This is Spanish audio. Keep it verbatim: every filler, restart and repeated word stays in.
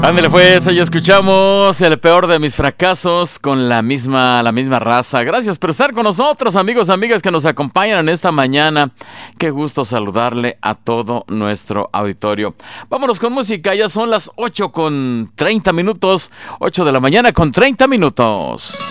Ándale pues, ahí escuchamos el peor de mis fracasos con la misma, la misma raza. Gracias por estar con nosotros, amigos, amigas que nos acompañan en esta mañana. Qué gusto saludarle a todo nuestro auditorio. Vámonos con música, ya son las ocho con treinta minutos, ocho de la mañana con treinta minutos.